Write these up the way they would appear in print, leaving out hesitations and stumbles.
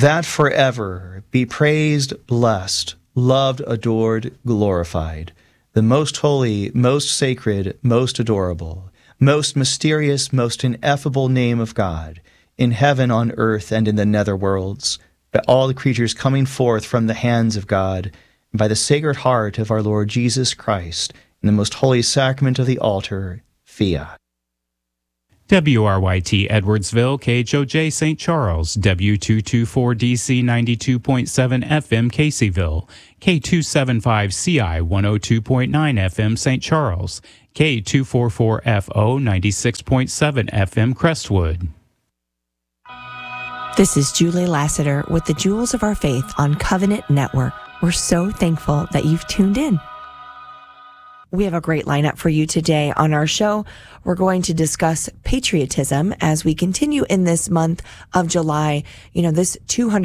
that forever be praised, blessed, loved, adored, glorified, the most holy, most sacred, most adorable, most mysterious, most ineffable name of God, in heaven, on earth, and in the nether worlds, by all the creatures coming forth from the hands of God, and by the Sacred Heart of our Lord Jesus Christ, in the most holy sacrament of the altar, Fiat. WRYT Edwardsville, KHOJ St. Charles, W224DC 92.7 FM Caseyville, K275CI 102.9 FM St. Charles, K244FO 96.7 FM Crestwood. This is Julie Lassiter with the Jewels of Our Faith on Covenant Network. We're so thankful that you've tuned in. We have a great lineup for you today on our show. We're going to discuss patriotism as we continue in this month of July. You know, this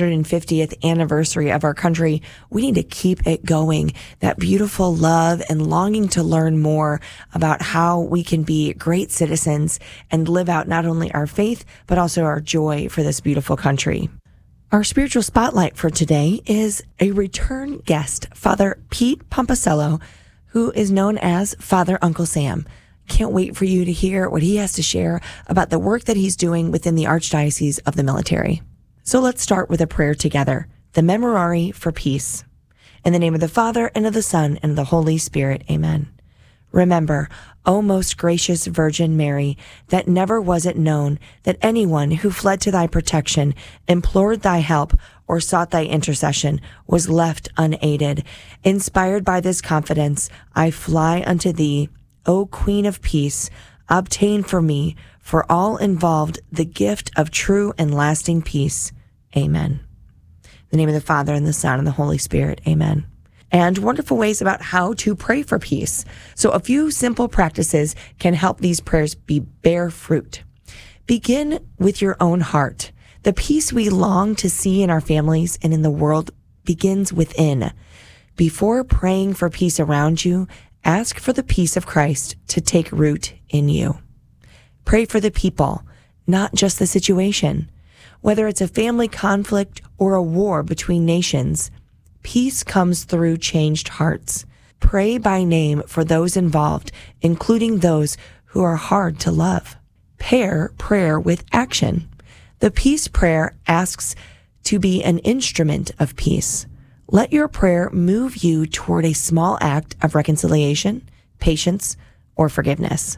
250th anniversary of our country, we need to keep it going. That beautiful love and longing to learn more about how we can be great citizens and live out not only our faith, but also our joy for this beautiful country. Our spiritual spotlight for today is a return guest, Father Pete Pomposello, who is known as Father Uncle Sam. Can't wait for you to hear what he has to share about the work that he's doing within the Archdiocese of the Military. So let's start with a prayer together, the Memorare for Peace. In the name of the Father, and of the Son, and of the Holy Spirit, amen. Remember, O most gracious Virgin Mary, that never was it known that anyone who fled to thy protection, implored thy help, or sought thy intercession was left unaided. Inspired by this confidence, I fly unto thee, O Queen of Peace. Obtain for me, for all involved, the gift of true and lasting peace. Amen. In the name of the Father, and the Son, and the Holy Spirit. Amen. And wonderful ways about how to pray for peace. So a few simple practices can help these prayers bear fruit. Begin with your own heart. The peace we long to see in our families and in the world begins within. Before praying for peace around you, ask for the peace of Christ to take root in you. Pray for the people, not just the situation. Whether it's a family conflict or a war between nations, peace comes through changed hearts. Pray by name for those involved, including those who are hard to love. Pair prayer with action. The peace prayer asks to be an instrument of peace. Let your prayer move you toward a small act of reconciliation, patience, or forgiveness.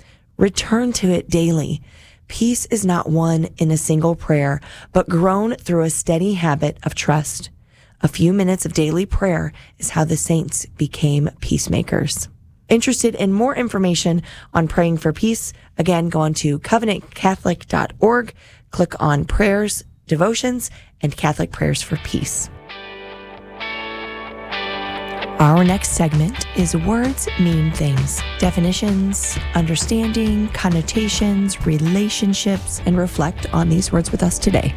Return to it daily. Peace is not won in a single prayer, but grown through a steady habit of trust. A few minutes of daily prayer is how the saints became peacemakers. Interested in more information on praying for peace? Again, go on to covenantcatholic.org, click on prayers, devotions, and Catholic prayers for peace. Our next segment is Words Mean Things. Definitions, understanding, connotations, relationships, and reflect on these words with us today.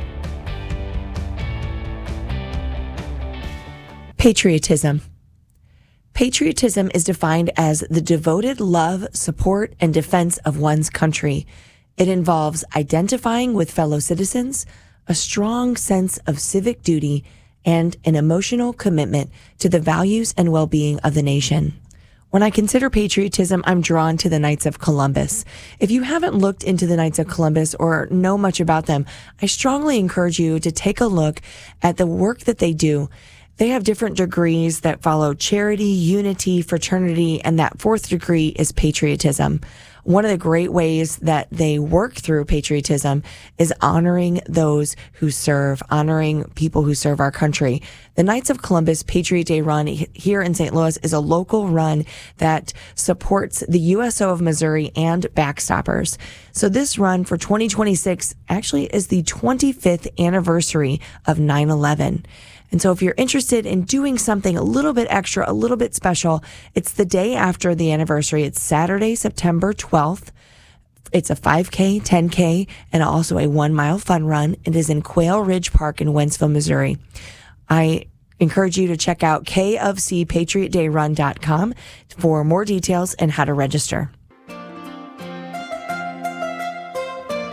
Patriotism. Patriotism is defined as the devoted love, support, and defense of one's country. It involves identifying with fellow citizens, a strong sense of civic duty, and an emotional commitment to the values and well-being of the nation. When I consider patriotism, I'm drawn to the Knights of Columbus. If you haven't looked into the Knights of Columbus or know much about them, I strongly encourage you to take a look at the work that they do. They have different degrees that follow charity, unity, fraternity, and that fourth degree is patriotism. One of the great ways that they work through patriotism is honoring those who serve, honoring people who serve our country. The Knights of Columbus Patriot Day Run here in St. Louis is a local run that supports the USO of Missouri and Backstoppers. So this run for 2026 actually is the 25th anniversary of 9/11. And so if you're interested in doing something a little bit extra, a little bit special, it's the day after the anniversary. It's Saturday, September 12th. It's a 5K, 10K, and also a 1-mile fun run. It is in Quail Ridge Park in Wentzville, Missouri. I encourage you to check out kofcpatriotdayrun.com for more details and how to register.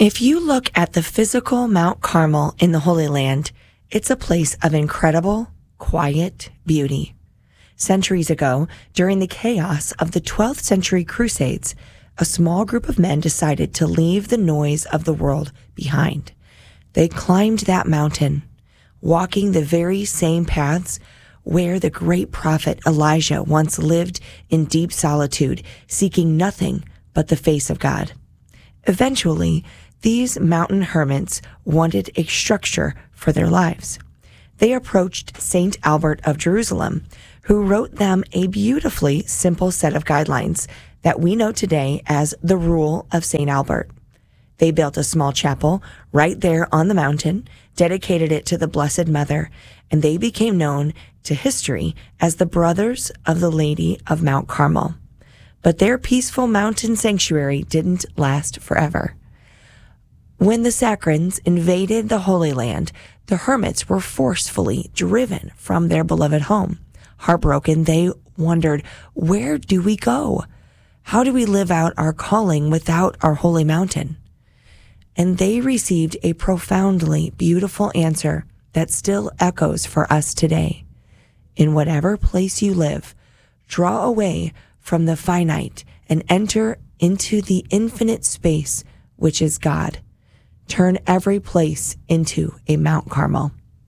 If you look at the physical Mount Carmel in the Holy Land, it's a place of incredible, quiet beauty. Centuries ago, during the chaos of the 12th century Crusades, a small group of men decided to leave the noise of the world behind. They climbed that mountain, walking the very same paths where the great prophet Elijah once lived in deep solitude, seeking nothing but the face of God. Eventually, these mountain hermits wanted a structure for their lives. They approached Saint Albert of Jerusalem, who wrote them a beautifully simple set of guidelines that we know today as the Rule of Saint Albert. They built a small chapel right there on the mountain, dedicated it to the Blessed Mother, and they became known to history as the Brothers of the Lady of Mount Carmel. But their peaceful mountain sanctuary didn't last forever. When the Saracens invaded the Holy Land, the hermits were forcefully driven from their beloved home. Heartbroken, they wondered, where do we go? How do we live out our calling without our holy mountain? And they received a profoundly beautiful answer that still echoes for us today. In whatever place you live, draw away from the finite and enter into the infinite space, which is God. Turn every place into a Mount Carmel.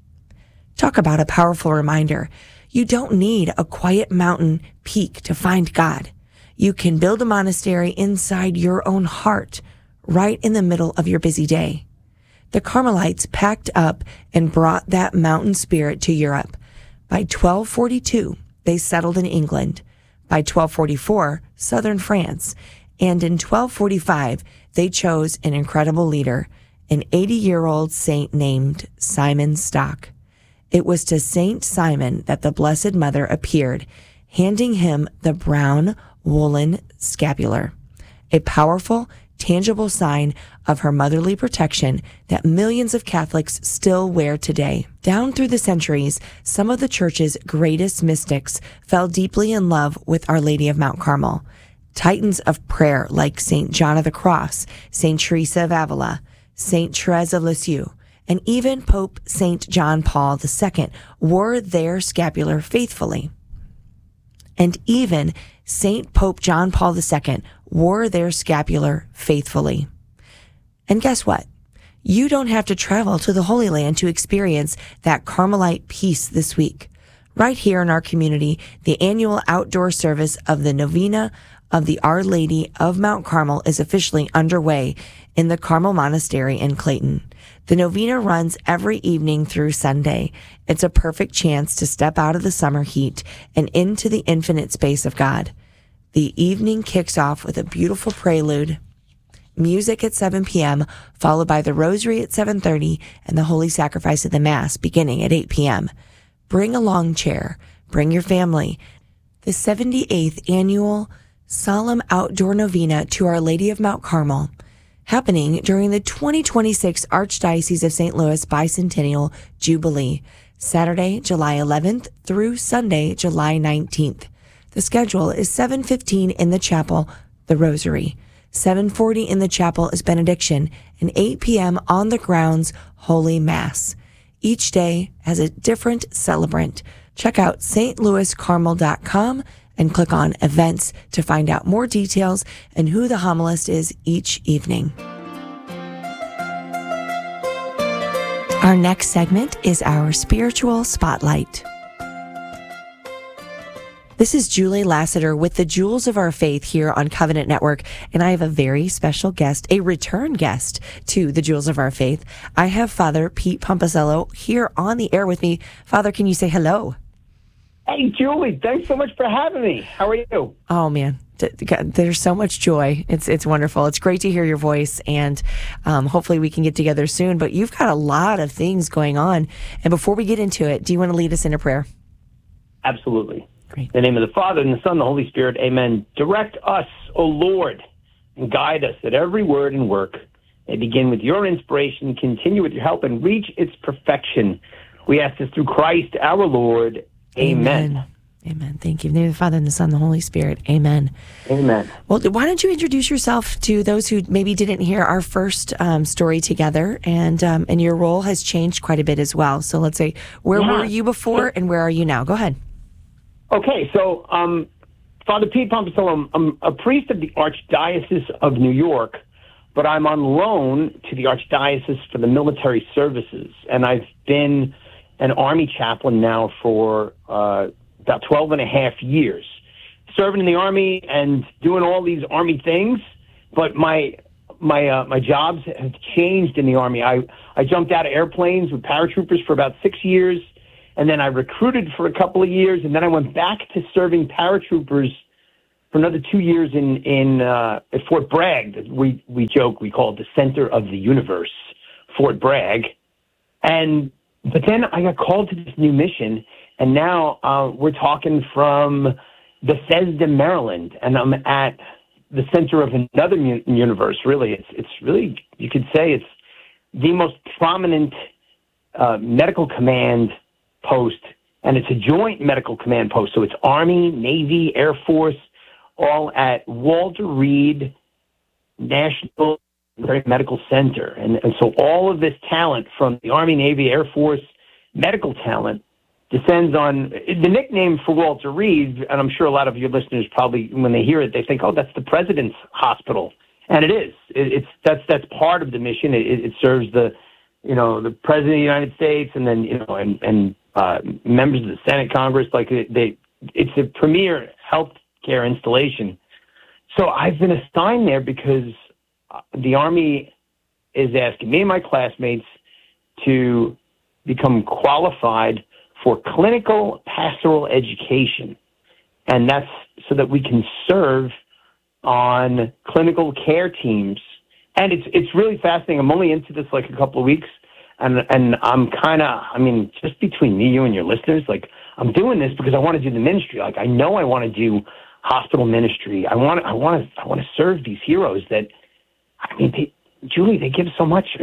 Talk about a powerful reminder. You don't need a quiet mountain peak to find God. You can build a monastery inside your own heart, right in the middle of your busy day. The Carmelites packed up and brought that mountain spirit to Europe. By 1242, they settled in England. By 1244, southern France. And in 1245, they chose an incredible leader, an 80-year-old saint named Simon Stock. It was to Saint Simon that the Blessed Mother appeared, handing him the brown woolen scapular, a powerful, tangible sign of her motherly protection that millions of Catholics still wear today. Down through the centuries, some of the church's greatest mystics fell deeply in love with Our Lady of Mount Carmel. Titans of prayer like St. John of the Cross, St. Teresa of Avila, St. Therese of Lisieux, and even Pope St. John Paul II wore their scapular faithfully. And even St. Pope John Paul II wore their scapular faithfully. And guess what? You don't have to travel to the Holy Land to experience that Carmelite peace this week. Right here in our community, the annual outdoor service of the Novena of the Our Lady of Mount Carmel is officially underway in the Carmel Monastery in Clayton. The novena runs every evening through Sunday. It's a perfect chance to step out of the summer heat and into the infinite space of God. The evening kicks off with a beautiful prelude, music at 7 p.m., followed by the rosary at 7:30 and the Holy Sacrifice of the Mass beginning at 8 p.m. Bring a long chair. Bring your family. The 78th annual solemn outdoor novena to Our Lady of Mount Carmel, happening during the 2026 Archdiocese of St. Louis Bicentennial Jubilee, Saturday, July 11th through Sunday, July 19th. The schedule is 7:15 in the chapel, the Rosary, 7:40 in the chapel is Benediction, and 8 p.m. on the grounds, Holy Mass. Each day has a different celebrant. Check out stlouiscarmel.com and click on events to find out more details and who the homilist is each evening. Our next segment is our Spiritual Spotlight. This is Julie Lassiter with the Jewels of Our Faith here on Covenant Network, and I have a very special guest, a return guest to the Jewels of Our Faith. I have Father Pete Pomposello here on the air with me. Father, can you say hello? Hey, Julie, thanks so much for having me. How are you? Oh, man. There's so much joy. It's wonderful. It's great to hear your voice, and hopefully we can get together soon. But you've got a lot of things going on. And before we get into it, do you want to lead us in a prayer? Absolutely. Great. In the name of the Father, and the Son, and the Holy Spirit, amen. Direct us, O Lord, and guide us that every word and work may begin with your inspiration, continue with your help, and reach its perfection. We ask this through Christ our Lord. Amen. Amen. Thank you. In the name of the Father, and the Son, and the Holy Spirit. Amen. Amen. Well, why don't you introduce yourself to those who maybe didn't hear our first story together, and your role has changed quite a bit as well. So let's say, where were you before, and where are you now? Go ahead. Okay, so Father Pete Pomposello, I'm a priest of the Archdiocese of New York, but I'm on loan to the Archdiocese for the Military Services, and I've been an Army chaplain now for about 12 and a half years, serving in the Army and doing all these Army things. But my jobs have changed in the Army. I jumped out of airplanes with paratroopers for about 6 years, and then I recruited for a couple of years, and then I went back to serving paratroopers for another 2 years at Fort Bragg. We joke, we call it the center of the universe, Fort Bragg. But then I got called to this new mission, and now we're talking from Bethesda, Maryland, and I'm at the center of another universe. Really, it's really, you could say it's the most prominent medical command post, and it's a joint medical command post. So it's Army, Navy, Air Force, all at Walter Reed National Medical Center. And so all of this talent from the Army, Navy, Air Force, medical talent descends on the nickname for Walter Reed. And I'm sure a lot of your listeners probably, when they hear it, they think, oh, that's the President's Hospital. And it is. That's part of the mission. It serves the President of the United States, and then, and members of the Senate, Congress. It's a premier healthcare installation. So I've been assigned there because the Army is asking me and my classmates to become qualified for clinical pastoral education. And that's so that we can serve on clinical care teams. And it's really fascinating. I'm only into this like a couple of weeks. And I'm just between me, you, and your listeners, I'm doing this because I want to do the ministry. I know I want to do hospital ministry. I want to serve these heroes that, Julie, they give so much.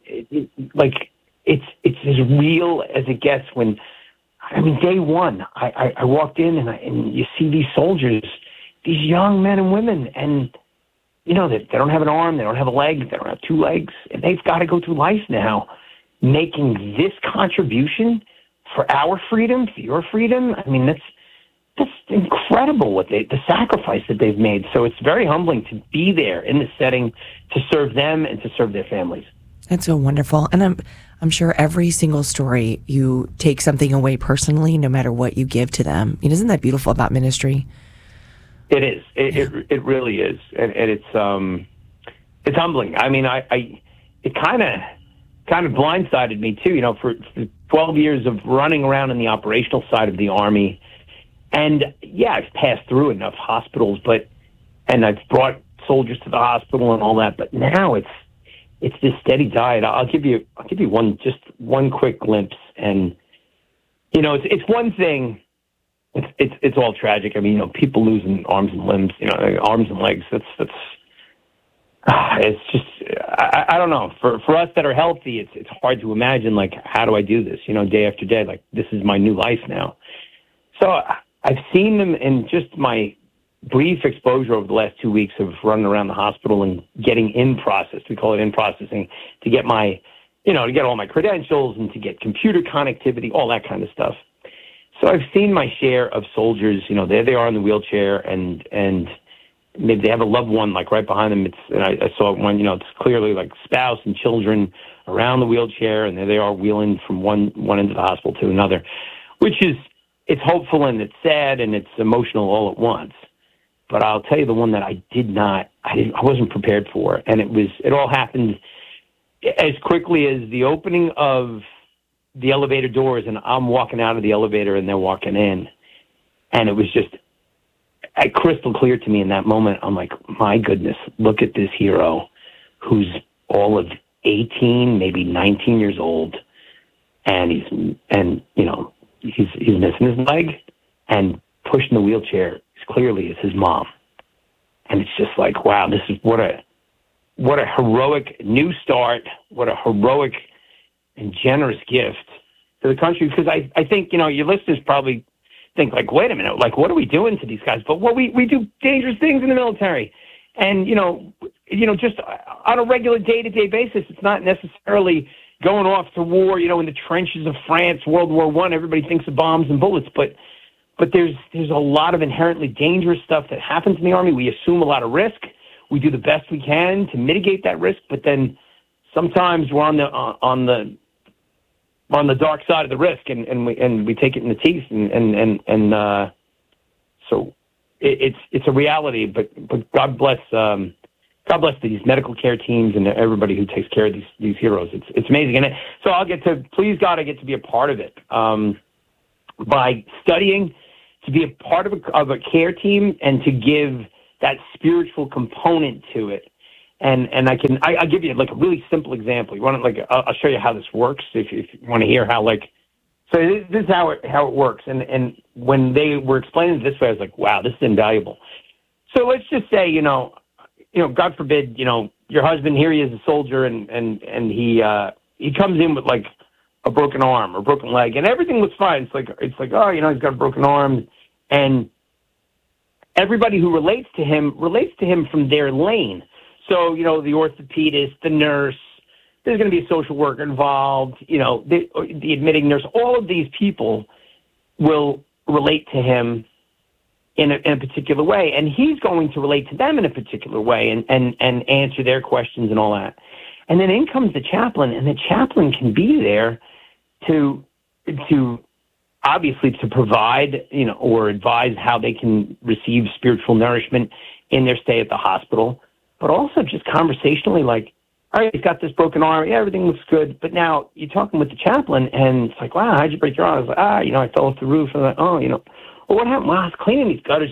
It's as real as it gets when, day one, I walked in and you see these soldiers, these young men and women, and, they don't have an arm, they don't have a leg, they don't have two legs, and they've got to go through life now making this contribution for our freedom, for your freedom. That's incredible the sacrifice that they've made. So it's very humbling to be there in the setting to serve them and to serve their families. That's so wonderful. And I'm sure every single story you take something away personally, no matter what you give to them. Isn't that beautiful about ministry? It is. It really is. And it's humbling. It kind of blindsided me too, for 12 years of running around in the operational side of the Army. And yeah, I've passed through enough hospitals, and I've brought soldiers to the hospital and all that. But now it's this steady diet. I'll give you one quick glimpse, and it's one thing. It's all tragic. People losing arms and limbs, arms and legs. That's it's just I don't know. For us that are healthy, it's hard to imagine how do I do this? Day after day. This is my new life now. So I've seen them in just my brief exposure over the last 2 weeks of running around the hospital and getting in process. We call it in processing, to get my, to get all my credentials and to get computer connectivity, all that kind of stuff. So I've seen my share of soldiers, there they are in the wheelchair, and maybe they have a loved one right behind them. I saw one, it's clearly spouse and children around the wheelchair, and there they are wheeling from one end of the hospital to another, which is, it's hopeful and it's sad and it's emotional all at once. But I'll tell you the one that I wasn't prepared for. And it all happened as quickly as the opening of the elevator doors, and I'm walking out of the elevator and they're walking in. And it was just crystal clear to me in that moment. I'm like, my goodness, look at this hero who's all of 18, maybe 19 years old. And he's missing his leg, and pushing the wheelchair as clearly as his mom. And it's just wow, this is what a heroic new start, what a heroic and generous gift to the country. Because I think, your listeners probably, think like, wait a minute, like, what are we doing to these guys? But we do dangerous things in the military. And, just on a regular day-to-day basis, it's not necessarily going off to war, in the trenches of France, World War I. Everybody thinks of bombs and bullets, but there's a lot of inherently dangerous stuff that happens in the Army. We assume a lot of risk. We do the best we can to mitigate that risk, but then sometimes we're on the dark side of the risk, and we take it in the teeth, so it's a reality. But God bless these medical care teams and everybody who takes care of these heroes. It's amazing, and so please God, I get to be a part of it by studying, to be a part of a care team, and to give that spiritual component to it. And I'll give you like a really simple example. You want I'll show you how this works if you want to hear how so this is how it works. And when they were explaining it this way, I was like, wow, this is invaluable. So let's just say, God forbid, your husband, here he is, a soldier, and he comes in with like a broken arm or broken leg, and everything looks fine. It's like, oh, he's got a broken arm, and everybody who relates to him from their lane. So, the orthopedist, the nurse, there's going to be a social worker involved, the admitting nurse, all of these people will relate to him in a particular way, and he's going to relate to them in a particular way and answer their questions and all that. And then in comes the chaplain, and the chaplain can be there to obviously to provide, or advise how they can receive spiritual nourishment in their stay at the hospital, but also just conversationally, like, all right, he's got this broken arm. Yeah, everything looks good. But now you're talking with the chaplain, and it's like, wow, how'd you break your arm? I was like, I fell off the roof. And I'm like, well, what happened? Well, I was cleaning these gutters,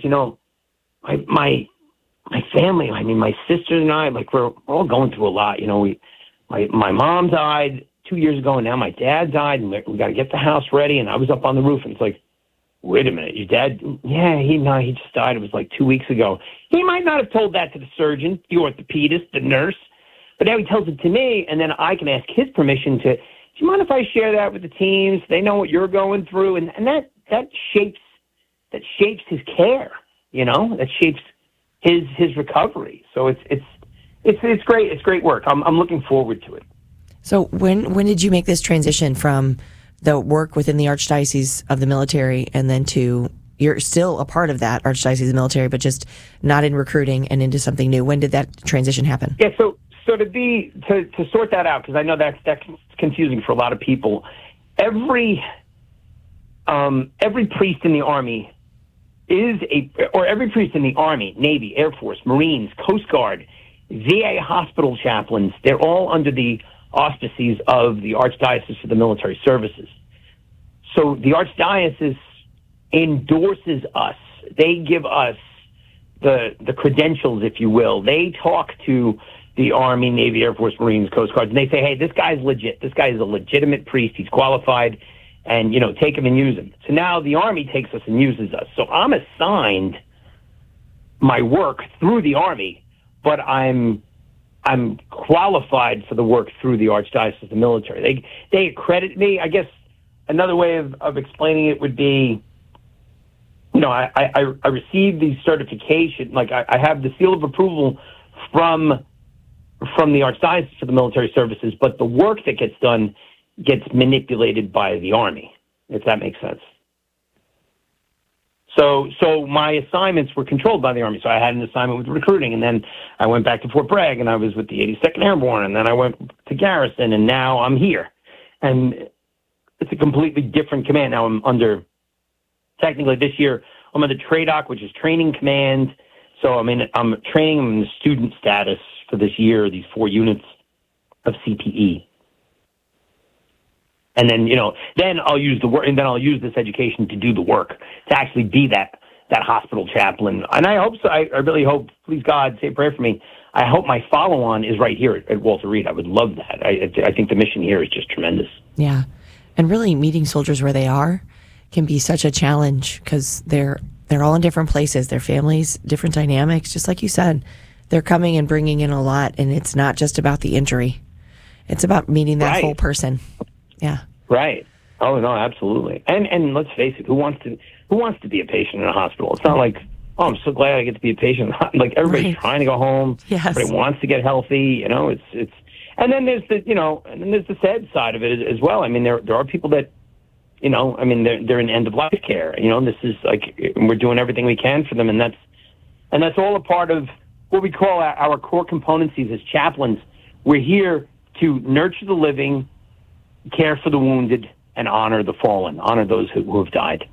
my family, my sisters and I, like, we're all going through a lot. My mom died 2 years ago, and now my dad died, and we got to get the house ready. And I was up on the roof, and it's like, wait a minute, your dad? Yeah, he just died. It was like 2 weeks ago. He might not have told that to the surgeon, the orthopedist, the nurse, but now he tells it to me, and then I can ask his permission do you mind if I share that with the teams? They know what you're going through, and that shapes his care, that shapes his recovery. So it's great. It's great work. I'm looking forward to it. So when did you make this transition from the work within the Archdiocese of the Military and then to, you're still a part of that Archdiocese of the Military, but just not in recruiting and into something new? When did that transition happen? Yeah, so to sort that out, because I know that's confusing for a lot of people. Every priest in the Army every priest in the Army, Navy, Air Force, Marines, Coast Guard, VA hospital chaplains, they're all under the auspices of the Archdiocese of the Military Services. So the Archdiocese endorses us. They give us the credentials, if you will. They talk to the Army, Navy, Air Force, Marines, Coast Guard, and they say, hey, this guy's legit. This guy is a legitimate priest. He's qualified, and, take him and use him. So now the Army takes us and uses us. So I'm assigned my work through the Army, but I'm qualified for the work through the Archdiocese of the Military. They accredit me. I guess another way of explaining it would be, I received the certification, like I have the seal of approval from the Archdiocese of the Military Services, but the work that gets done gets manipulated by the Army, if that makes sense. So my assignments were controlled by the Army. So I had an assignment with recruiting, and then I went back to Fort Bragg, and I was with the 82nd Airborne, and then I went to Garrison, and now I'm here. And it's a completely different command. Now I'm under, technically this year, I'm under TRADOC, which is Training Command. So I'm training in the student status for this year, these 4 units of CPE. And then, then I'll use the work, and then I'll use this education to do the work, to actually be that hospital chaplain. And I hope so. I really hope, please God, say a prayer for me. I hope my follow-on is right here at Walter Reed. I would love that. I think the mission here is just tremendous. Yeah. And really meeting soldiers where they are can be such a challenge because they're all in different places. Their families, different dynamics. Just like you said, they're coming and bringing in a lot, and it's not just about the injury. It's about meeting that whole person. Yeah. Right. Oh no, absolutely. And let's face it, who wants to be a patient in a hospital? It's not like, oh, I'm so glad I get to be a patient. Like everybody's trying to go home. Yes. Everybody wants to get healthy. It's and then there's the sad side of it as well. I mean, there are people that, they're in end of life care. This is like, we're doing everything we can for them, and that's all a part of what we call our core competencies as chaplains. We're here to nurture the living, care for the wounded, and honor the fallen, honor those who have died.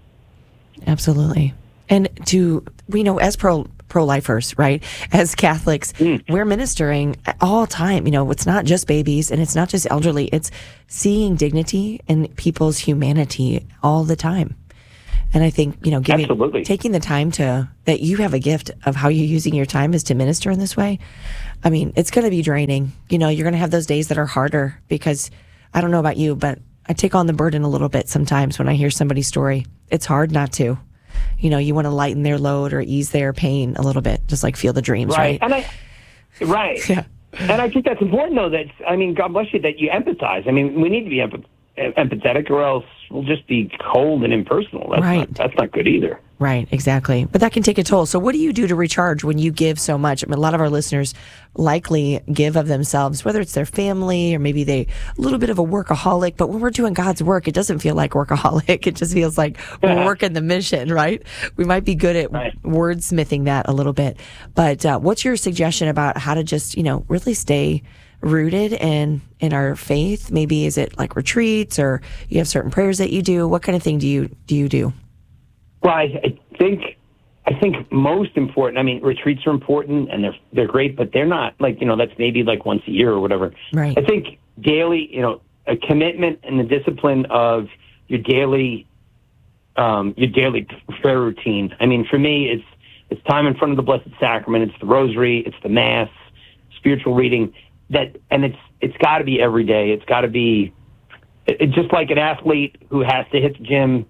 Absolutely. And we know as pro-lifers, right? As Catholics, we're ministering all time. It's not just babies and it's not just elderly. It's seeing dignity in people's humanity all the time. And I think, taking the time that you have a gift of how you're using your time is to minister in this way. I mean, it's going to be draining. You're going to have those days that are harder because I don't know about you, but I take on the burden a little bit sometimes when I hear somebody's story. It's hard not to. You want to lighten their load or ease their pain a little bit, just like feel the dreams, right? Right. Yeah. And I think that's important, though, God bless you, that you empathize. We need to be empathetic, or else we'll just be cold and impersonal. That's not good either. Right, exactly. But that can take a toll. So what do you do to recharge when you give so much? A lot of our listeners likely give of themselves, whether it's their family or maybe a little bit of a workaholic. But when we're doing God's work, it doesn't feel like workaholic. It just feels like we're working the mission, right? We might be good at wordsmithing that a little bit. But what's your suggestion about how to just, really stay rooted in our faith? Maybe is it like retreats, or you have certain prayers that you do? What kind of thing do you do? Well, I think most important. Retreats are important and they're great, but they're not like that's maybe like once a year or whatever. Right. I think daily, a commitment and the discipline of your daily prayer routine. For me, it's time in front of the Blessed Sacrament. It's the Rosary. It's the Mass, spiritual reading. It's got to be every day. It's got to be just like an athlete who has to hit the gym,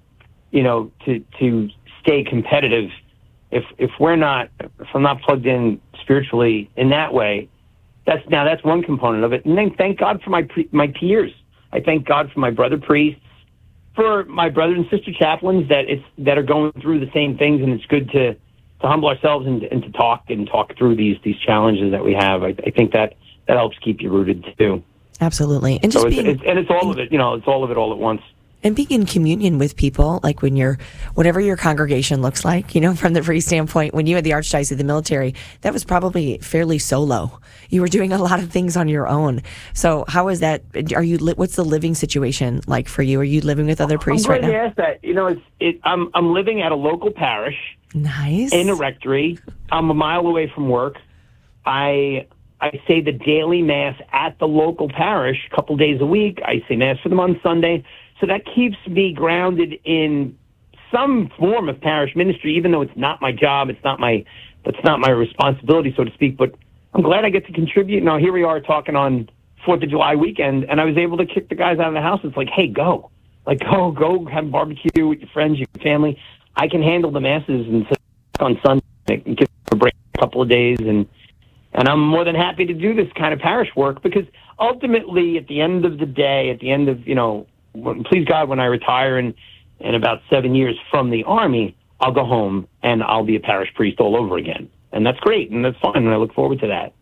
to stay competitive. If I'm not plugged in spiritually in that way, that's one component of it. And then thank God for my peers. I thank God for my brother priests, for my brother and sister chaplains that are going through the same things, and it's good to humble ourselves and to talk through these challenges that we have. I think that helps keep you rooted too. Absolutely. And so it's all of it, it's all of it all at once. And being in communion with people, like whatever your congregation looks like, from the priest standpoint, when you had the Archdiocese of the Military, that was probably fairly solo. You were doing a lot of things on your own. So how is that? What's the living situation like for you? Are you living with other priests right now? I'm glad you asked that. I'm living at a local parish. Nice. In a rectory. I'm a mile away from work. I say the daily Mass at the local parish a couple days a week. I say Mass for them on Sunday. So that keeps me grounded in some form of parish ministry, even though it's not my job, that's not my responsibility, so to speak. But I'm glad I get to contribute. Now here we are talking on 4th of July weekend, and I was able to kick the guys out of the house. It's like, hey, go have barbecue with your friends, your family. I can handle the Masses and sit on Sunday and get a break a couple of days, and I'm more than happy to do this kind of parish work, because ultimately, at the end of the day, please God, when I retire in about 7 years from the Army, I'll go home and I'll be a parish priest all over again. And that's great, and that's fine, and I look forward to that.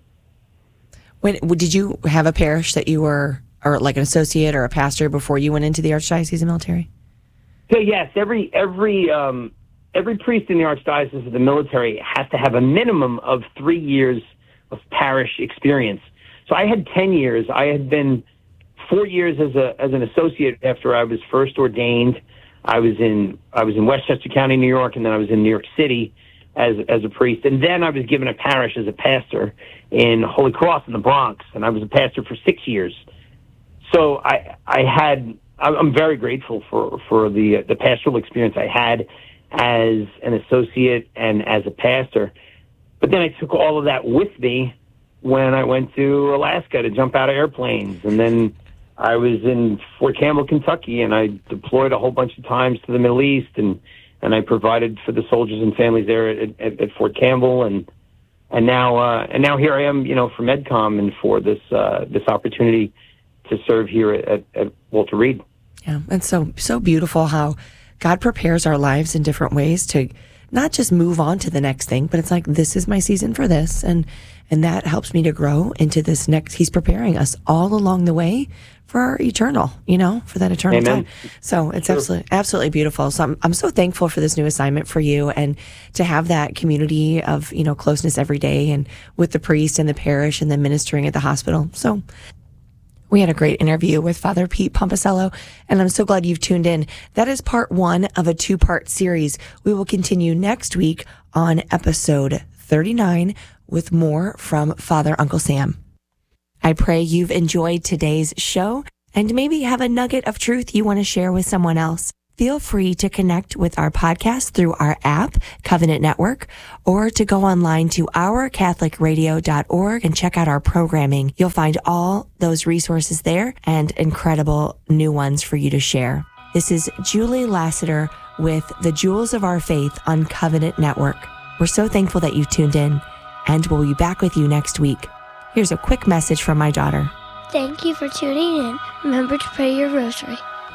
Did you have a parish that you were, or like an associate or a pastor before you went into the Archdiocese of the Military? So yes, every priest in the Archdiocese of the Military has to have a minimum of 3 years of parish experience. So I had 10 years. I had been 4 years as an associate after I was first ordained. I was in Westchester County, New York, and then I was in New York City as a priest. And then I was given a parish as a pastor in Holy Cross in the Bronx, and I was a pastor for 6 years. So I'm very grateful for the pastoral experience I had as an associate and as a pastor. But then I took all of that with me when I went to Alaska to jump out of airplanes. And then I was in Fort Campbell, Kentucky, and I deployed a whole bunch of times to the Middle East, and I provided for the soldiers and families there at Fort Campbell, and now here I am, for MedCom and for this opportunity to serve here at Walter Reed. Yeah, it's so beautiful how God prepares our lives in different ways to not just move on to the next thing, but it's like, this is my season for this. And that helps me to grow into this next. He's preparing us all along the way for our eternal, for that eternal Amen. time. So it's absolutely beautiful. So I'm so thankful for this new assignment for you, and to have that community of, closeness every day, and with the priest and the parish, and then ministering at the hospital. So we had a great interview with Father Pete Pomposello, and I'm so glad you've tuned in. That is part 1 of a 2-part series. We will continue next week on episode 39 with more from Father Uncle Sam. I pray you've enjoyed today's show and maybe have a nugget of truth you want to share with someone else. Feel free to connect with our podcast through our app, Covenant Network, or to go online to ourcatholicradio.org and check out our programming. You'll find all those resources there and incredible new ones for you to share. This is Julie Lassiter with the Jewels of Our Faith on Covenant Network. We're so thankful that you've tuned in, and we'll be back with you next week. Here's a quick message from my daughter. Thank you for tuning in. Remember to pray your rosary.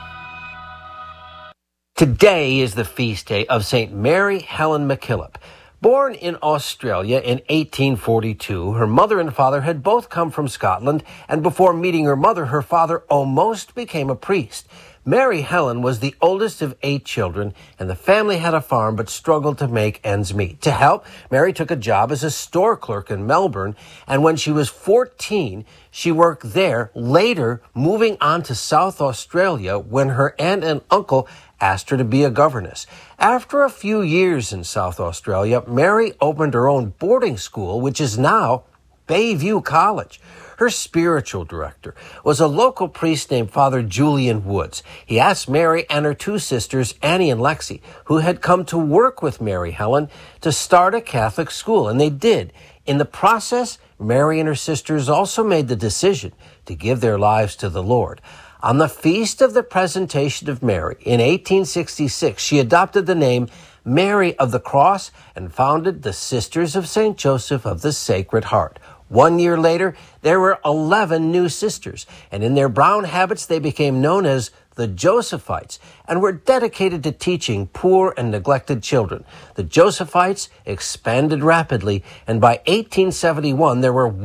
Today is the feast day of St. Mary Helen MacKillop. Born in Australia in 1842, her mother and father had both come from Scotland, and before meeting her mother, her father almost became a priest. Mary Helen was the oldest of 8 children, and the family had a farm but struggled to make ends meet. To help, Mary took a job as a store clerk in Melbourne, and when she was 14, she worked there, later moving on to South Australia when her aunt and uncle asked her to be a governess. After a few years in South Australia, Mary opened her own boarding school, which is now Bayview College. Her spiritual director was a local priest named Father Julian Woods. He asked Mary and her 2 sisters, Annie and Lexi, who had come to work with Mary Helen, to start a Catholic school, and they did. In the process, Mary and her sisters also made the decision to give their lives to the Lord. On the Feast of the Presentation of Mary in 1866, she adopted the name Mary of the Cross and founded the Sisters of St. Joseph of the Sacred Heart. 1 year later, there were 11 new sisters, and in their brown habits, they became known as the Josephites and were dedicated to teaching poor and neglected children. The Josephites expanded rapidly, and by 1871, there were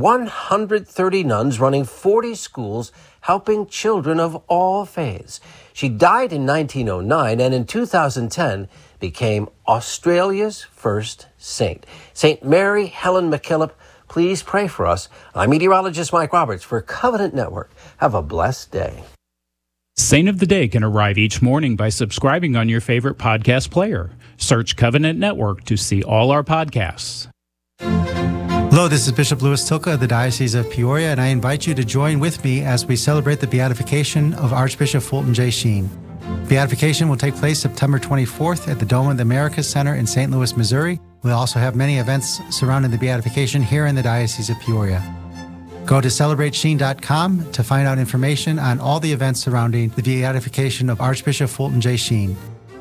130 nuns running 40 schools, helping children of all faiths. She died in 1909, and in 2010 became Australia's first saint. St. Mary Helen MacKillop, please pray for us. I'm meteorologist Mike Roberts for Covenant Network. Have a blessed day. Saint of the Day can arrive each morning by subscribing on your favorite podcast player. Search Covenant Network to see all our podcasts. Hello, this is Bishop Louis Tilka of the Diocese of Peoria, and I invite you to join with me as we celebrate the beatification of Archbishop Fulton J. Sheen. Beatification will take place September 24th at the Dome of the Americas Center in St. Louis, Missouri. We'll also have many events surrounding the beatification here in the Diocese of Peoria. Go to celebratesheen.com to find out information on all the events surrounding the beatification of Archbishop Fulton J. Sheen.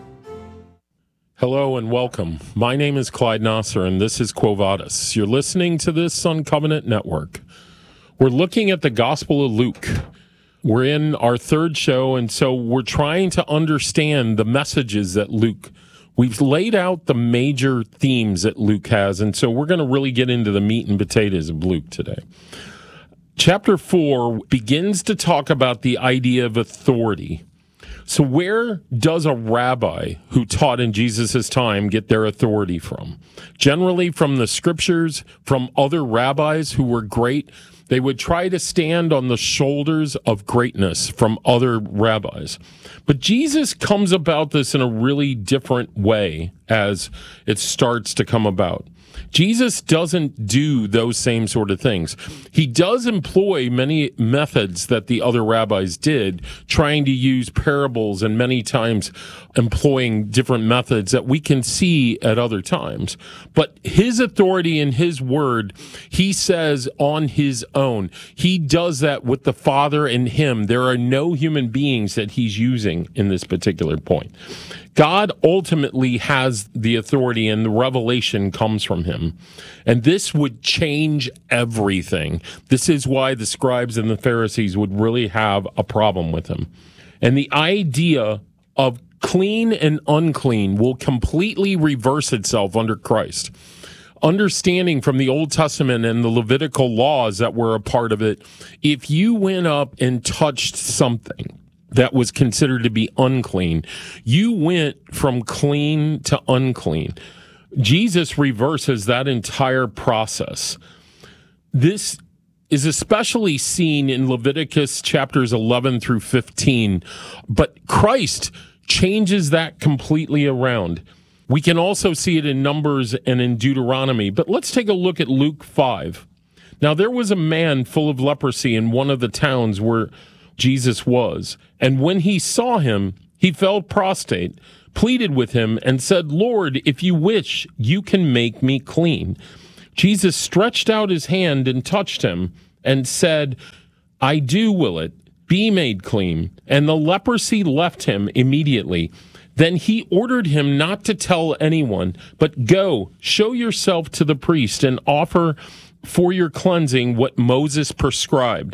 Hello and welcome. My name is Clyde Nasser, and this is Quo Vadis. You're listening to this on Covenant Network. We're looking at the Gospel of Luke. We're in our 3rd show, and so we're trying to understand the messages that we've laid out the major themes that Luke has, and so we're going to really get into the meat and potatoes of Luke today. Chapter 4 begins to talk about the idea of authority. So where does a rabbi who taught in Jesus' time get their authority from? Generally from the scriptures, from other rabbis who were great. They would try to stand on the shoulders of greatness from other rabbis. But Jesus comes about this in a really different way as it starts to come about. Jesus doesn't do those same sort of things. He does employ many methods that the other rabbis did, trying to use parables and many times employing different methods that we can see at other times. But his authority and his word, he says on his own. He does that with the Father and him. There are no human beings that he's using in this particular point. God ultimately has the authority, and the revelation comes from from him. And this would change everything. This is why the scribes and the Pharisees would really have a problem with him. And the idea of clean and unclean will completely reverse itself under Christ. Understanding from the Old Testament and the Levitical laws that were a part of it, if you went up and touched something that was considered to be unclean, you went from clean to unclean. Jesus reverses that entire process. This is especially seen in Leviticus chapters 11 through 15, but Christ changes that completely around. We can also see it in Numbers and in Deuteronomy, but let's take a look at Luke 5. Now, there was a man full of leprosy in one of the towns where Jesus was, and when he saw him, he fell prostrate, pleaded with him, and said, "Lord, if you wish, you can make me clean." Jesus stretched out his hand and touched him and said, "I do will it, be made clean." And the leprosy left him immediately. Then he ordered him not to tell anyone, but go, show yourself to the priest and offer for your cleansing what Moses prescribed.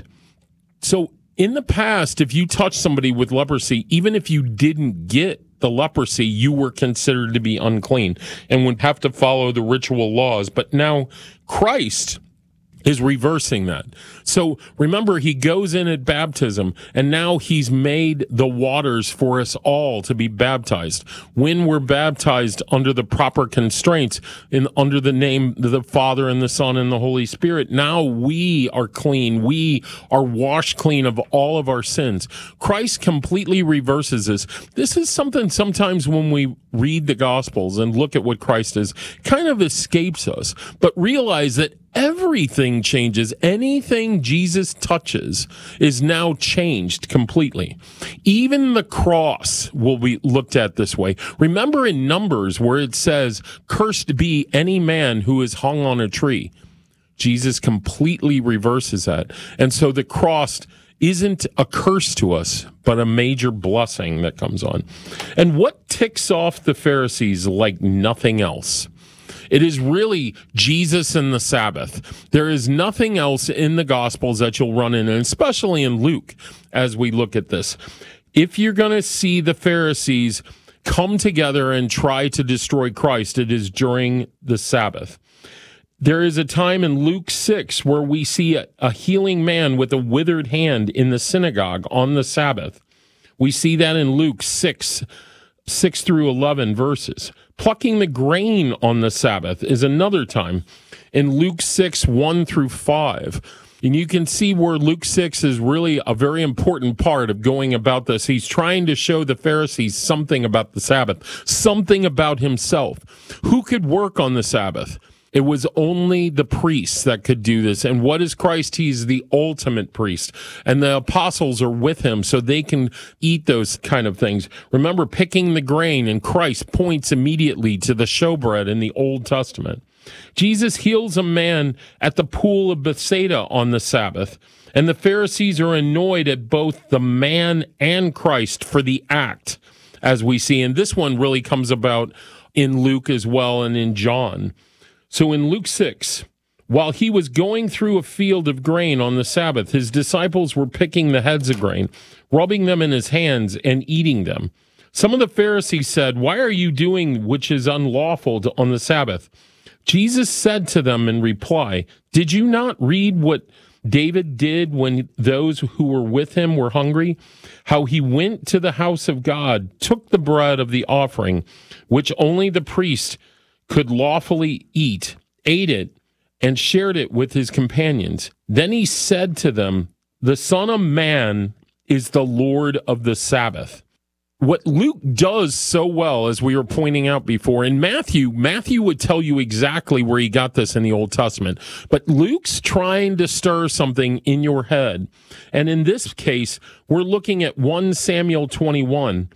So in the past, if you touched somebody with leprosy, even if you didn't get the leprosy, you were considered to be unclean and would have to follow the ritual laws. But now Christ is reversing that. So remember, he goes in at baptism, and now he's made the waters for us all to be baptized. When we're baptized under the proper constraints, under the name of the Father and the Son and the Holy Spirit, now we are clean. We are washed clean of all of our sins. Christ completely reverses this. This is something sometimes when we read the Gospels and look at what Christ is, kind of escapes us. But realize that everything changes. Anything Jesus touches is now changed completely. Even the cross will be looked at this way. Remember in Numbers where it says, "Cursed be any man who is hung on a tree." Jesus completely reverses that. And so the cross isn't a curse to us, but a major blessing that comes on. And what ticks off the Pharisees like nothing else? It is really Jesus and the Sabbath. There is nothing else in the Gospels that you'll run in, and especially in Luke, as we look at this. If you're going to see the Pharisees come together and try to destroy Christ, it is during the Sabbath. There is a time in Luke 6 where we see a healing man with a withered hand in the synagogue on the Sabbath. We see that in Luke 6 through 11 verses. Plucking the grain on the Sabbath is another time in Luke 6, 1 through 5. And you can see where Luke 6 is really a very important part of going about this. He's trying to show the Pharisees something about the Sabbath, something about himself. Who could work on the Sabbath? It was only the priests that could do this. And what is Christ? He's the ultimate priest. And the apostles are with him so they can eat those kind of things. Remember, picking the grain, and Christ points immediately to the showbread in the Old Testament. Jesus heals a man at the pool of Bethsaida on the Sabbath. And the Pharisees are annoyed at both the man and Christ for the act, as we see. And this one really comes about in Luke as well and in John. So in Luke 6, while he was going through a field of grain on the Sabbath, his disciples were picking the heads of grain, rubbing them in his hands, and eating them. Some of the Pharisees said, "Why are you doing which is unlawful on the Sabbath?" Jesus said to them in reply, "Did you not read what David did when those who were with him were hungry? How he went to the house of God, took the bread of the offering, which only the priest could lawfully eat, ate it, and shared it with his companions. Then he said to them, 'The Son of Man is the Lord of the Sabbath.'" What Luke does so well, as we were pointing out before, in Matthew would tell you exactly where he got this in the Old Testament. But Luke's trying to stir something in your head. And in this case, we're looking at 1 Samuel 21.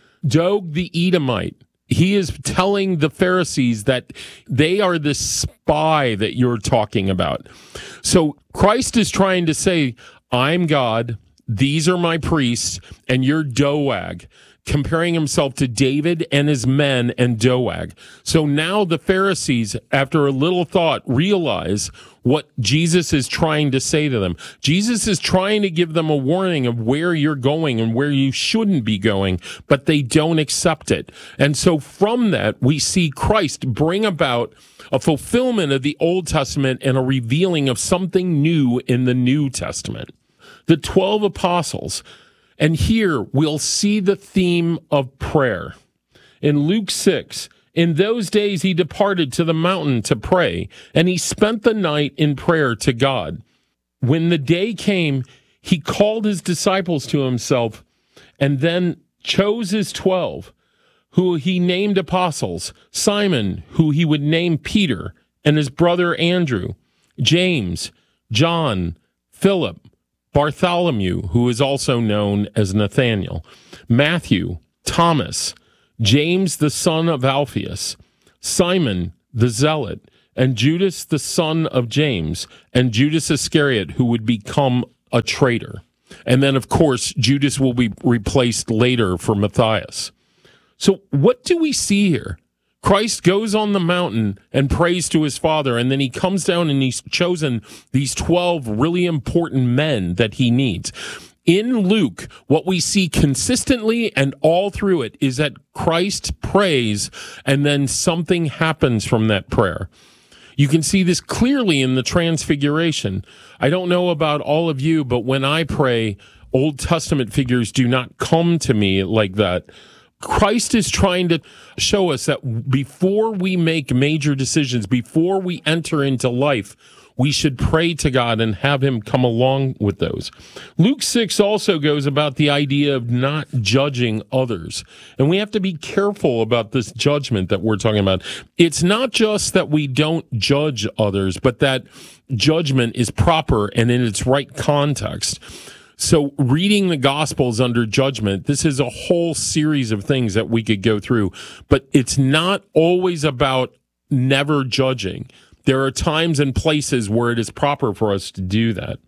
Doeg the Edomite, he is telling the Pharisees that they are the spy that you're talking about. So Christ is trying to say, I'm God, these are my priests, and you're Doeg. comparing himself to David and his men and Doeg. So now the Pharisees, after a little thought, realize what Jesus is trying to say to them. Jesus is trying to give them a warning of where you're going and where you shouldn't be going, but they don't accept it. And so from that, we see Christ bring about a fulfillment of the Old Testament and a revealing of something new in the New Testament. The 12 apostles. And here we'll see the theme of prayer. In Luke 6, in those days he departed to the mountain to pray, and he spent the night in prayer to God. When the day came, he called his disciples to himself, and then chose his 12, who he named apostles, Simon, who he would name Peter, and his brother Andrew, James, John, Philip, Bartholomew, who is also known as Nathanael, Matthew, Thomas, James the son of Alphaeus, Simon the Zealot, and Judas the son of James, and Judas Iscariot, who would become a traitor. And then, of course, Judas will be replaced later for Matthias. So what do we see here? Christ goes on the mountain and prays to his Father, and then he comes down and he's chosen these 12 really important men that he needs. In Luke, what we see consistently and all through it is that Christ prays, and then something happens from that prayer. You can see this clearly in the Transfiguration. I don't know about all of you, but when I pray, Old Testament figures do not come to me like that. Christ is trying to show us that before we make major decisions, before we enter into life, we should pray to God and have him come along with those. Luke 6 also goes about the idea of not judging others. And we have to be careful about this judgment that we're talking about. It's not just that we don't judge others, but that judgment is proper and in its right context. So reading the Gospels under judgment, this is a whole series of things that we could go through, but it's not always about never judging. There are times and places where it is proper for us to do that.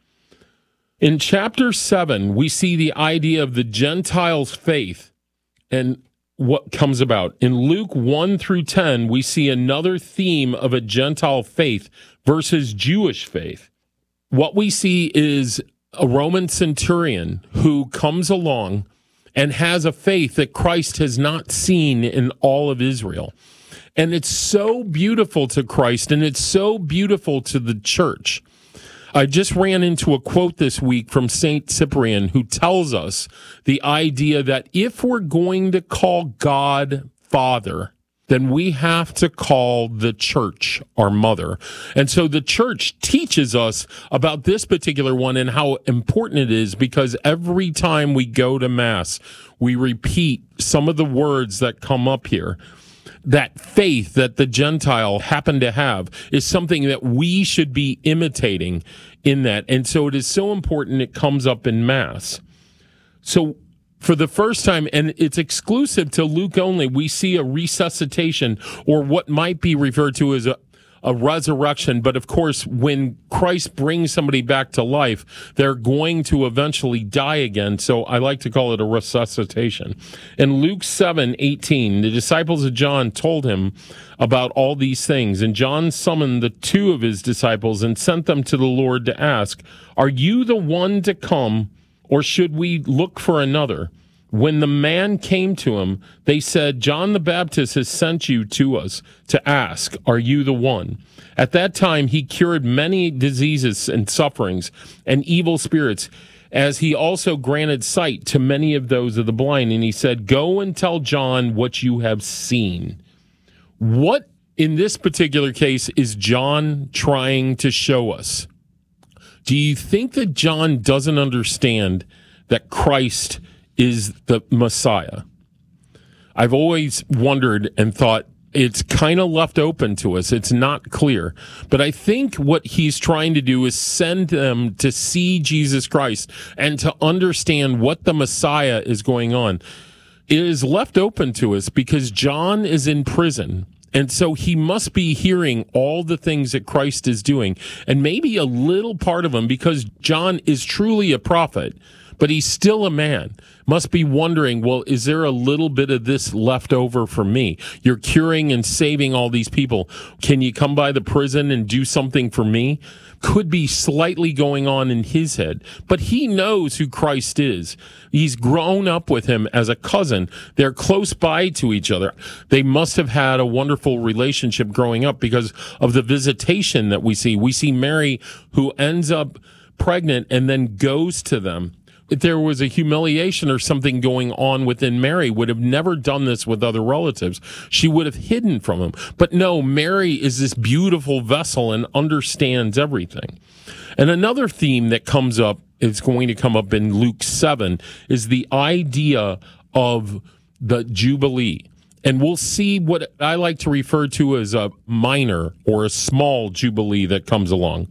In chapter 7, we see the idea of the Gentiles' faith and what comes about. In Luke 1 through 10, we see another theme of a Gentile faith versus Jewish faith. What we see is a Roman centurion who comes along and has a faith that Christ has not seen in all of Israel. And it's so beautiful to Christ, and it's so beautiful to the church. I just ran into a quote this week from St. Cyprian, who tells us the idea that if we're going to call God Father, then we have to call the church our mother. And so the church teaches us about this particular one and how important it is, because every time we go to Mass, we repeat some of the words that come up here. That faith that the Gentile happened to have is something that we should be imitating in that. And so it is so important it comes up in Mass. So for the first time, and it's exclusive to Luke only, we see a resuscitation, or what might be referred to as a resurrection. But of course, when Christ brings somebody back to life, they're going to eventually die again. So I like to call it a resuscitation. In Luke 7:18, the disciples of John told him about all these things. And John summoned the 2 of his disciples and sent them to the Lord to ask, "Are you the one to come, or should we look for another?" When the man came to him, they said, "John the Baptist has sent you to us to ask, are you the one?" At that time, he cured many diseases and sufferings and evil spirits, as he also granted sight to many of those of the blind. And he said, "Go and tell John what you have seen." What, in this particular case, is John trying to show us? Do you think that John doesn't understand that Christ is the Messiah? I've always wondered and thought it's kind of left open to us. It's not clear. But I think what he's trying to do is send them to see Jesus Christ and to understand what the Messiah is going on. It is left open to us because John is in prison. And so he must be hearing all the things that Christ is doing, and maybe a little part of them, because John is truly a prophet. but he's still a man. Must be wondering, well, is there a little bit of this left over for me? You're curing and saving all these people. Can you come by the prison and do something for me? Could be slightly going on in his head, but he knows who Christ is. He's grown up with him as a cousin. They're close by to each other. They must have had a wonderful relationship growing up because of the visitation that we see. We see Mary, who ends up pregnant and then goes to them. If there was a humiliation or something going on within Mary, would have never done this with other relatives. She would have hidden from him. But no, Mary is this beautiful vessel and understands everything. And another theme that comes up, is going to come up in Luke 7, is the idea of the Jubilee. And we'll see what I like to refer to as a minor or a small Jubilee that comes along.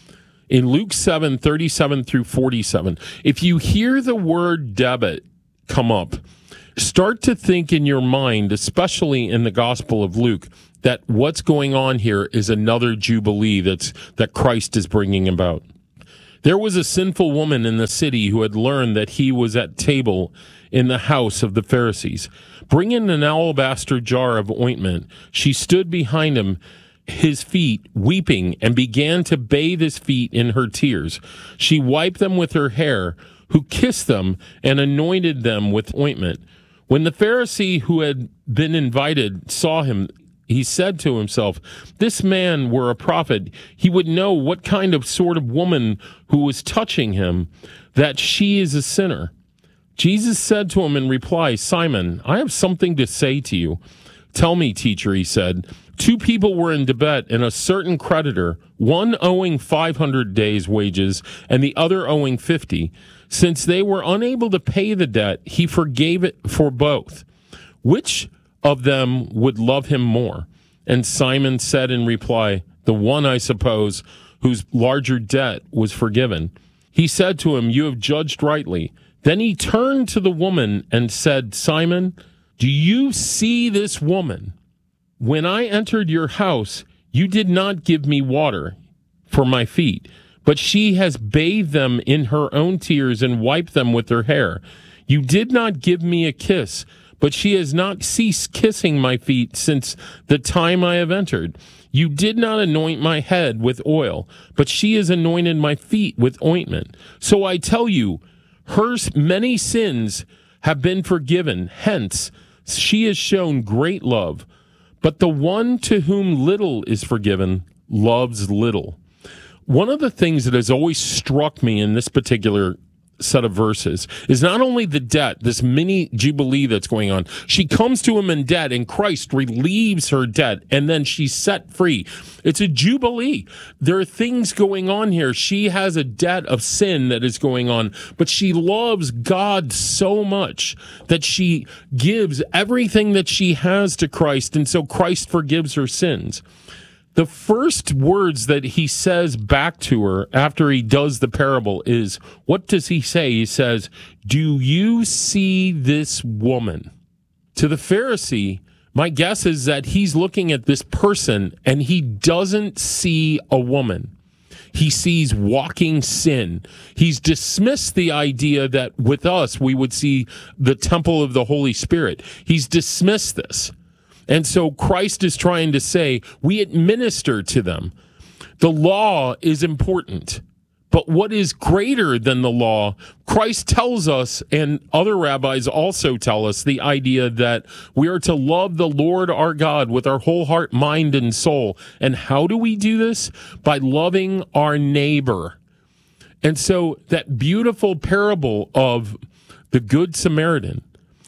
In Luke 7, 37 through 47, if you hear the word debit come up, start to think in your mind, especially in the Gospel of Luke, that what's going on here is another Jubilee that Christ is bringing about. There was a sinful woman in the city who had learned that he was at table in the house of the Pharisees. Bringing an alabaster jar of ointment, she stood behind his feet, weeping, and began to bathe his feet in her tears. She wiped them with her hair, who kissed them and anointed them with ointment. When the Pharisee who had been invited saw him, he said to himself, "This man were a prophet. He would know what kind of sort of woman who was touching him, that she is a sinner." Jesus said to him in reply, "Simon, I have something to say to you." "Tell me, teacher," he said. "Two people were in debt, and a certain creditor, one owing 500 days' wages and the other owing 50. Since they were unable to pay the debt, he forgave it for both. Which of them would love him more?" And Simon said in reply, "The one, I suppose, whose larger debt was forgiven." He said to him, "You have judged rightly." Then he turned to the woman and said, "Simon, do you see this woman? When I entered your house, you did not give me water for my feet, but she has bathed them in her own tears and wiped them with her hair. You did not give me a kiss, but she has not ceased kissing my feet since the time I have entered. You did not anoint my head with oil, but she has anointed my feet with ointment. So I tell you, her many sins have been forgiven. Hence, she has shown great love. But the one to whom little is forgiven loves little." One of the things that has always struck me in this particular set of verses is not only the debt, this mini Jubilee that's going on. She comes to him in debt, and Christ relieves her debt, and then she's set free. It's a Jubilee. There are things going on here. She has a debt of sin that is going on, but she loves God so much that she gives everything that she has to Christ, and so Christ forgives her sins. The first words that he says back to her after he does the parable is, what does he say? He says, "Do you see this woman?" To the Pharisee, my guess is that he's looking at this person and he doesn't see a woman. He sees walking sin. He's dismissed the idea that with us we would see the temple of the Holy Spirit. He's dismissed this. And so Christ is trying to say, we administer to them. The law is important, but what is greater than the law? Christ tells us, and other rabbis also tell us, the idea that we are to love the Lord our God with our whole heart, mind, and soul. And how do we do this? By loving our neighbor. And so that beautiful parable of the Good Samaritan,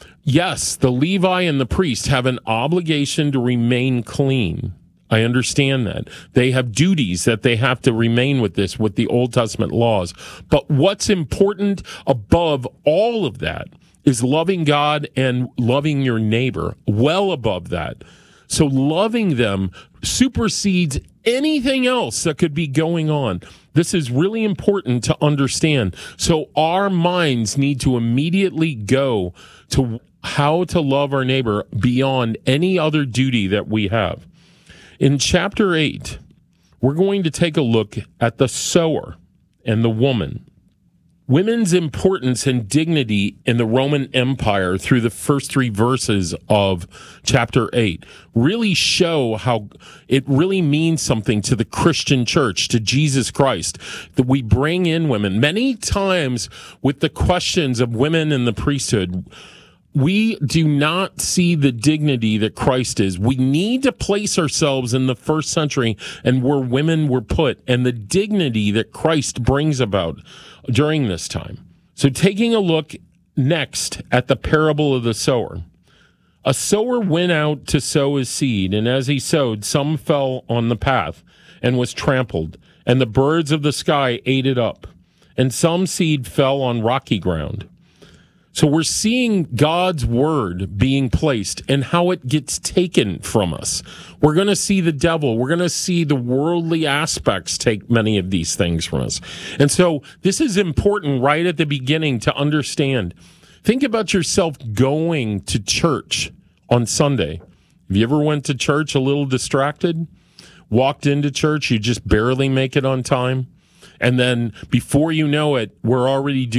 yes, the Levi and the priest have an obligation to remain clean. I understand that. They have duties that they have to remain with the Old Testament laws. But what's important above all of that is loving God and loving your neighbor, well above that. So loving them supersedes anything else that could be going on. This is really important to understand. So our minds need to immediately go to how to love our neighbor beyond any other duty that we have. In chapter 8, we're going to take a look at the sower and the woman. women's importance and dignity in the Roman Empire through the first 3 verses of chapter 8 really show how it really means something to the Christian church, to Jesus Christ, that we bring in women. Many times with the questions of women in the priesthood, we do not see the dignity that Christ is. We need to place ourselves in the first century and where women were put and the dignity that Christ brings about during this time. So taking a look next at the parable of the sower. A sower went out to sow his seed, and as he sowed, some fell on the path and was trampled, and the birds of the sky ate it up, and some seed fell on rocky ground. So we're seeing God's word being placed and how it gets taken from us. We're going to see the devil. We're going to see the worldly aspects take many of these things from us. And so this is important right at the beginning to understand. Think about yourself going to church on Sunday. Have you ever went to church a little distracted? Walked into church, you just barely make it on time. And then before you know it, we're already doing